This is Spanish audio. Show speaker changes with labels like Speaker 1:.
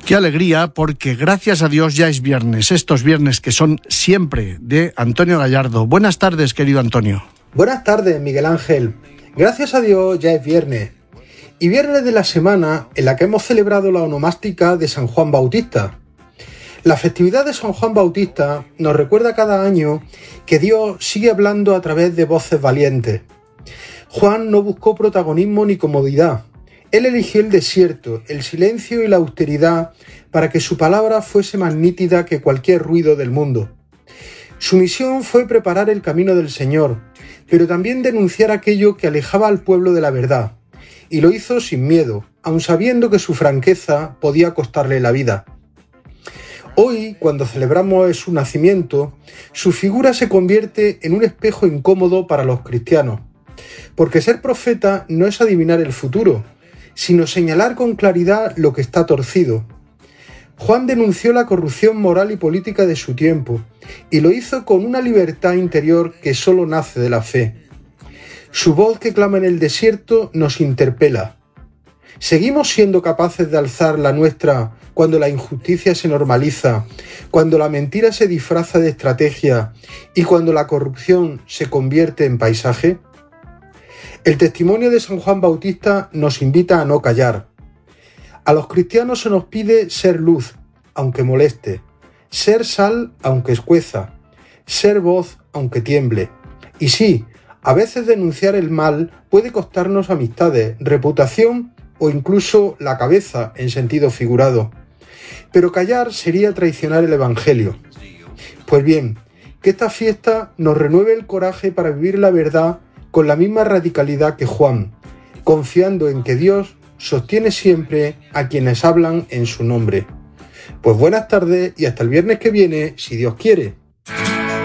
Speaker 1: Qué alegría, porque gracias a Dios ya es viernes, estos viernes que son siempre de Antonio Gallardo. Buenas tardes, querido Antonio.
Speaker 2: Buenas tardes, Miguel Ángel. Gracias a Dios ya es viernes. Y viernes de la semana en la que hemos celebrado la onomástica de San Juan Bautista. La festividad de San Juan Bautista nos recuerda cada año que Dios sigue hablando a través de voces valientes. Juan no buscó protagonismo ni comodidad. Él eligió el desierto, el silencio y la austeridad para que su palabra fuese más nítida que cualquier ruido del mundo. Su misión fue preparar el camino del Señor, pero también denunciar aquello que alejaba al pueblo de la verdad. Y lo hizo sin miedo, aun sabiendo que su franqueza podía costarle la vida. Hoy, cuando celebramos su nacimiento, su figura se convierte en un espejo incómodo para los cristianos. Porque ser profeta no es adivinar el futuro, sino señalar con claridad lo que está torcido. Juan denunció la corrupción moral y política de su tiempo, y lo hizo con una libertad interior que solo nace de la fe. Su voz que clama en el desierto nos interpela. ¿Seguimos siendo capaces de alzar la nuestra cuando la injusticia se normaliza, cuando la mentira se disfraza de estrategia y cuando la corrupción se convierte en paisaje? El testimonio de San Juan Bautista nos invita a no callar. A los cristianos se nos pide ser luz, aunque moleste, ser sal, aunque escueza, ser voz, aunque tiemble. Y sí, a veces denunciar el mal puede costarnos amistades, reputación o incluso la cabeza en sentido figurado. Pero callar sería traicionar el Evangelio. Pues bien, que esta fiesta nos renueve el coraje para vivir la verdad con la misma radicalidad que Juan, confiando en que Dios sostiene siempre a quienes hablan en su nombre. Pues buenas tardes y hasta el viernes que viene, si Dios quiere.